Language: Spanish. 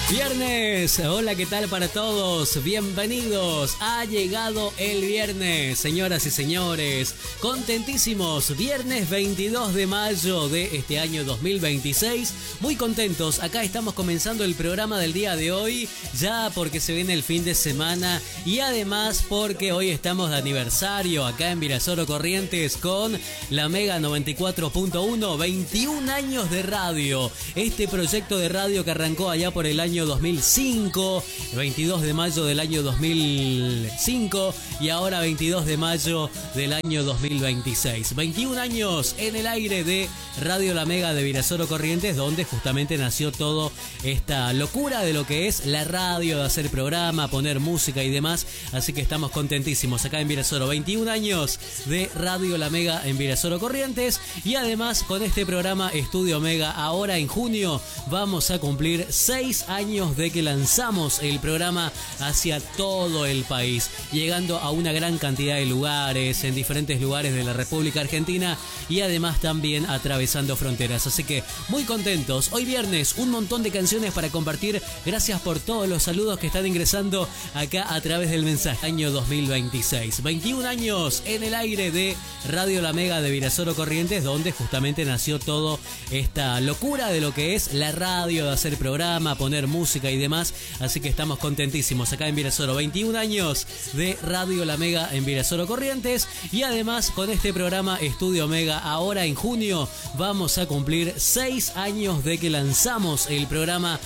Viernes, hola, ¿qué tal para todos? Bienvenidos, ha llegado el viernes, señoras y señores, contentísimos, viernes 22 de mayo de este año 2026, muy contentos, acá estamos comenzando el programa del día de hoy, ya porque se viene el fin de semana y además porque hoy estamos de aniversario acá en Virasoro Corrientes con la Mega 94.1, 21 años de radio, este proyecto de radio que arrancó allá por el año 2005, 22 de mayo del año 2005 y ahora 22 de mayo del año 2026. 21 años en el aire de Radio La Mega de Virasoro Corrientes, donde justamente nació toda esta locura de lo que es la radio, de hacer programa, poner música y demás. Así que estamos contentísimos acá en Virasoro. 21 años de Radio La Mega en Virasoro Corrientes y además con este programa Estudio Mega. Ahora en junio vamos a cumplir 6 años de que lanzamos el programa hacia todo el país, llegando a una gran cantidad de lugares, en diferentes lugares de la República Argentina y además también atravesando fronteras. Así que muy contentos. Hoy viernes, un montón de canciones para compartir. Gracias por todos los saludos que están ingresando acá a través del mensaje. Año 2026. 21 años en el aire de Radio La Mega de Virasoro Corrientes, donde justamente nació toda esta locura de lo que es la radio, de hacer programa, poner música y demás. Así que estamos contentísimos acá en Virasoro. 21 años de Radio La Mega en Virasoro Corrientes y además con este programa Estudio Mega. Ahora en junio vamos a cumplir 6 años de que lanzamos el programa